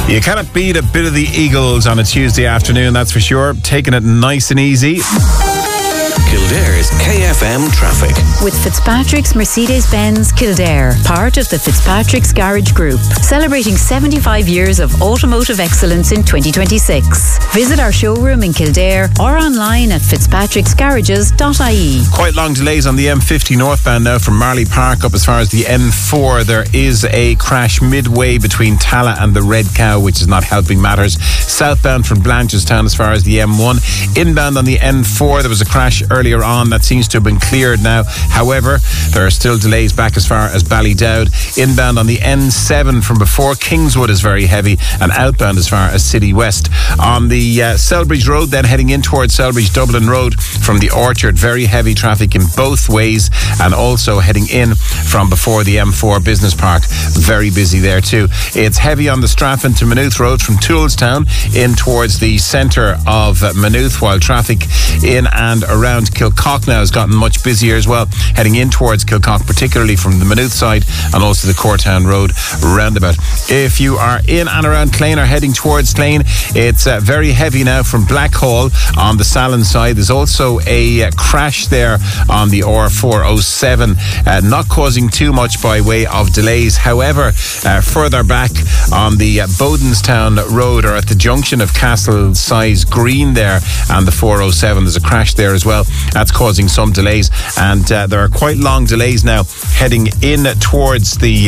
You cannot beat a bit of the Eagles on a Tuesday afternoon, that's for sure. Taking it nice and easy. Kildare's KFM traffic. With Fitzpatrick's Mercedes-Benz Kildare, part of the Fitzpatrick's Garage Group, celebrating 75 years of automotive excellence in 2026. Visit our showroom in Kildare or online at fitzpatricksgarages.ie. Quite long delays on the M50 northbound now from Marley Park up as far as the M4. There is a crash midway between Tala and the Red Cow, which is not helping matters. Southbound from Blanchardstown as far as the M1. Inbound on the N4, there was a crash earlier on that seems to have been cleared now. However, there are still delays back as far as Ballydowd. Inbound on the N7 from before Kingswood is very heavy, and outbound as far as City West. On the Selbridge Road, then heading in towards Selbridge Dublin Road from the Orchard, very heavy traffic in both ways, and also heading in from before the M4 Business Park, very busy there too. It's heavy on the Strafford to Maynooth Road from Toolstown in towards the centre of Maynooth, while traffic in and around Kilcock now has gotten much busier as well, heading in towards Kilcock, particularly from the Maynooth side and also the Courtown Road roundabout. If you are in and around Clane or heading towards Clane, it's very heavy now from Blackhall on the Salon side. There's also a crash there on the R407, not causing too much by way of delays. However, further back on the Bodenstown Road, or at the junction of Castle Size Green there and the 407, there's a crash there as well. That's causing some delays, and there are quite long delays now heading in towards the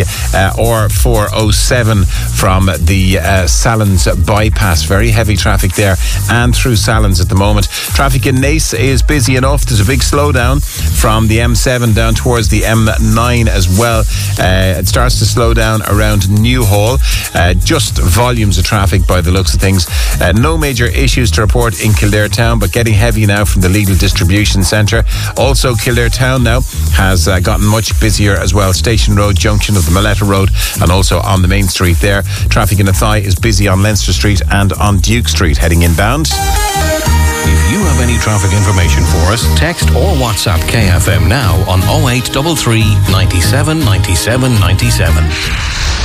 R407 from the Salons bypass. Very heavy traffic there and through Salons at the moment. Traffic in Naas is busy enough. There's a big slowdown from the M7 down towards the M9 as well. It starts to slow down around Newhall. Just volumes of traffic by the looks of things. No major issues to report in Kildare Town, but getting heavy now from the Lidl Distribution Centre. Also, Kildare Town now has gotten much busier as well. Station Road, junction of the Maletta Road, and also on the main street there. Traffic in Athy is busy on Leinster Street and on Duke Street heading inbound. If you have any traffic information for us, text or WhatsApp KFM now on 0833 97 97 97.